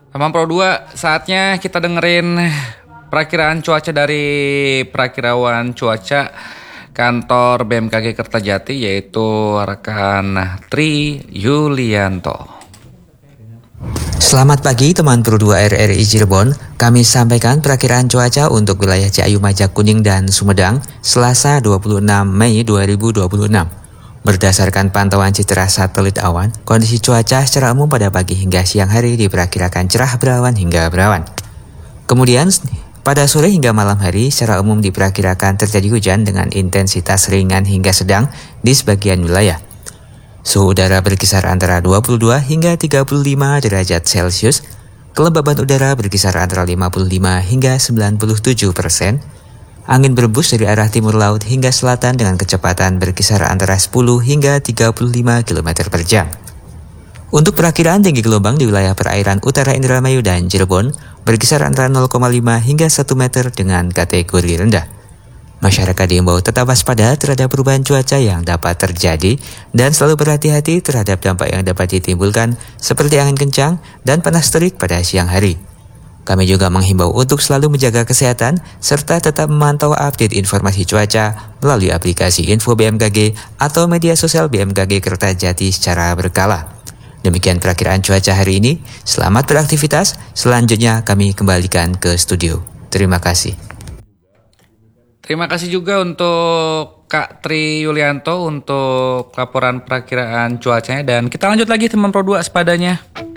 Teman Pro 2, saatnya kita dengerin perakiraan cuaca dari perakirawan cuaca kantor BMKG Kertajati, yaitu rekan Tri Yulianto. Selamat pagi teman Pro 2 RRI Cirebon. Kami sampaikan perakiraan cuaca untuk wilayah Ciayu, Majak Kuning, dan Sumedang Selasa 26 Mei 2026. Berdasarkan pantauan citra satelit awan, kondisi cuaca secara umum pada pagi hingga siang hari diperkirakan cerah berawan hingga berawan. Kemudian pada sore hingga malam hari secara umum diperkirakan terjadi hujan dengan intensitas ringan hingga sedang di sebagian wilayah. Suhu udara berkisar antara 22 hingga 35 derajat Celcius, kelembaban udara berkisar antara 55 hingga 97%, angin berembus dari arah timur laut hingga selatan dengan kecepatan berkisar antara 10 hingga 35 km per jam. Untuk perakiraan tinggi gelombang di wilayah perairan utara Indramayu dan Cirebon berkisar antara 0,5 hingga 1 meter dengan kategori rendah. Masyarakat diimbau tetap waspada terhadap perubahan cuaca yang dapat terjadi dan selalu berhati-hati terhadap dampak yang dapat ditimbulkan seperti angin kencang dan panas terik pada siang hari. Kami juga menghimbau untuk selalu menjaga kesehatan serta tetap memantau update informasi cuaca melalui aplikasi Info BMKG atau media sosial BMKG Kertajati secara berkala. Demikian perakiraan cuaca hari ini. Selamat beraktivitas. Selanjutnya kami kembalikan ke studio. Terima kasih. Terima kasih juga untuk Kak Tri Yulianto untuk laporan perakiraan cuacanya, dan kita lanjut lagi teman Pro 2 sepadanya.